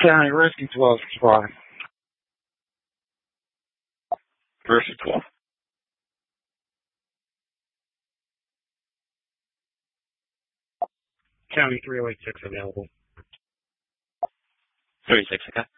County Rescue 12 Supply. Rescue 12. County 306 available. 36, okay.